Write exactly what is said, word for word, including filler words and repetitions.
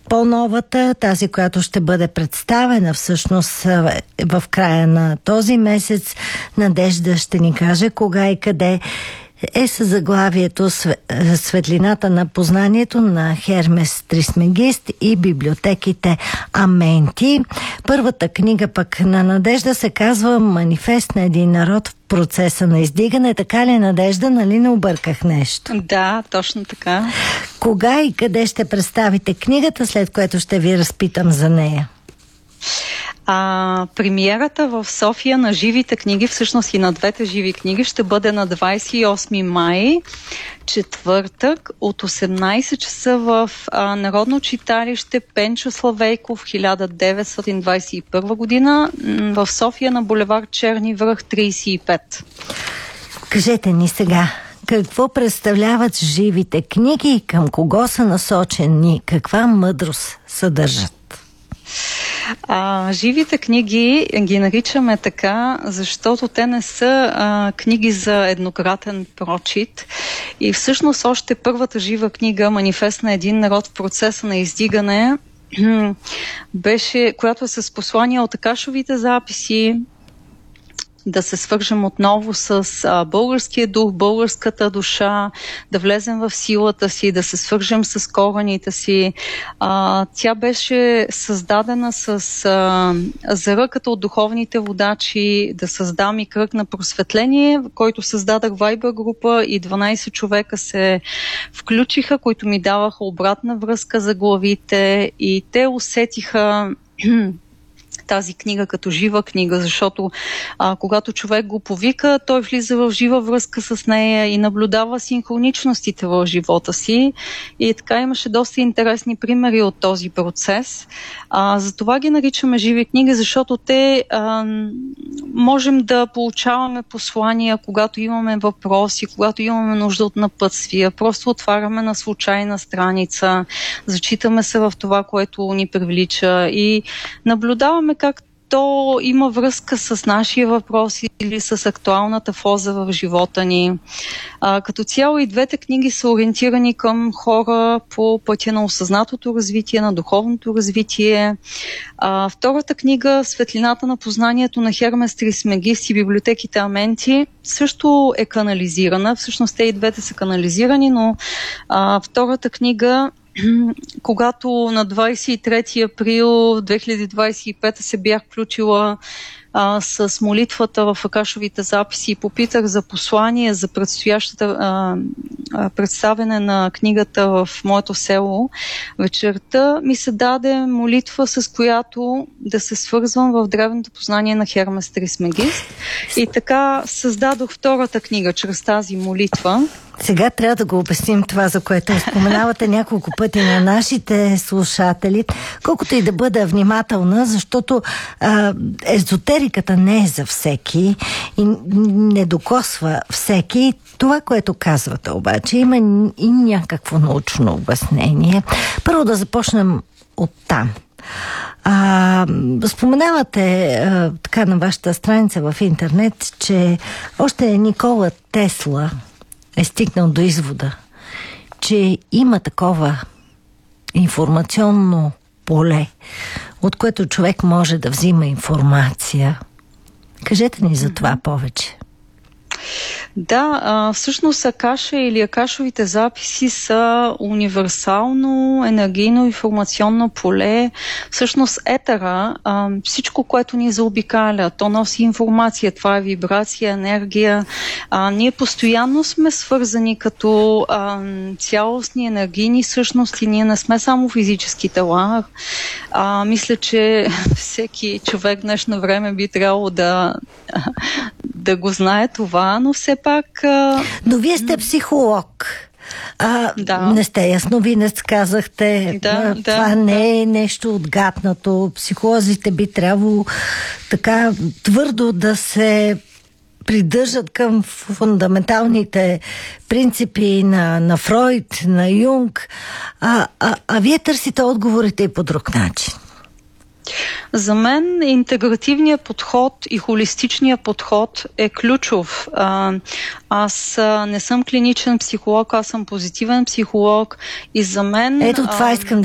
по-новата, тази, която ще бъде представена всъщност в края на този месец. Надежда ще ни каже кога и къде е със заглавието "Светлината на познанието" на Хермес Трисмегист и библиотеките Аменти. Първата книга пък на Надежда се казва "Манифест на един народ в процеса на издигане". Така ли, Надежда? Нали не обърках нещо? Да, точно така. Кога и къде ще представите книгата, след което ще ви разпитам за нея? А, премиерата в София на живите книги, всъщност и на двете живи книги, ще бъде на двадесет и осми май, четвъртък, от осемнадесет часа в а, Народно читалище Пенчо Славейков, хиляда деветстотин двадесет и първа година, в София на булевард Черни връх тридесет и пет. Кажете ни сега, какво представляват живите книги и към кого са насочени? Каква мъдрост съдържат? А, живите книги ги наричаме така, защото те не са а, книги за еднократен прочит. И всъщност още първата жива книга "Манифест на един народ в процеса на издигане", беше, която е с послания от Акашовите записи, да се свържем отново с а, българския дух, българската душа, да влезем в силата си, да се свържем с корените си. А, тя беше създадена с а, заръката от духовните водачи да създам и кръг на просветление, който създадах Viber група и дванадесет човека се включиха, които ми даваха обратна връзка за главите и те усетиха тази книга като жива книга, защото а, когато човек го повика, той влиза в жива връзка с нея и наблюдава синхроничностите в живота си. И така имаше доста интересни примери от този процес. А, затова ги наричаме живи книги, защото те а, можем да получаваме послания, когато имаме въпроси, когато имаме нужда от напътствия. Просто отваряме на случайна страница, зачитаме се в това, което ни привлича и наблюдаваме как то има връзка с нашия въпрос или с актуалната фаза в живота ни. А, като цяло и двете книги са ориентирани към хора по пътя на осъзнатото развитие, на духовното развитие. А, втората книга "Светлината на познанието" на Хермес Трисмегист и библиотеките Аменти също е канализирана. Всъщност те и двете са канализирани, но а, втората книга, когато на двадесет и трети април две хиляди двадесет и пета се бях включила а, с молитвата в Акашовите записи и попитах за послание за предстоящата а, а, представяне на книгата в моето село, вечерта ми се даде молитва, с която да се свързвам в древното познание на Хермес Трисмегист. И така създадох втората книга чрез тази молитва. Сега трябва да го обясним това, за което споменавате няколко пъти на нашите слушатели, колкото и да бъда внимателна, защото а, езотериката не е за всеки и не докосва всеки. Това, което казвате обаче, има и някакво научно обяснение. Първо да започнем от там. А, споменавате а, така на вашата страница в интернет, че още Никола Тесла е стигнал до извода, че има такова информационно поле, от което човек може да взима информация. Кажете ни за това повече. Да, а, всъщност Акаша или Акашовите записи са универсално енергийно информационно поле. Всъщност етера, а, всичко, което ни заобикаля, то носи информация, това е вибрация, енергия. А, ние постоянно сме свързани като а, цялостни енергийни същности, ние не сме само физически тела. А, мисля, че всеки човек в днешно време би трябвало да, да го знае това, но все пак... А... Но вие сте психолог. А, да. Не сте ясновидец, казахте. Да, това да, не е нещо отгатнато. Психолозите би трябвало така твърдо да се придържат към фундаменталните принципи на, на Фройд, на Юнг. А, а, а вие търсите отговорите и по друг начин. За мен интегративният подход и холистичният подход е ключов. Аз не съм клиничен психолог, аз съм позитивен психолог и за мен... Ето това искам да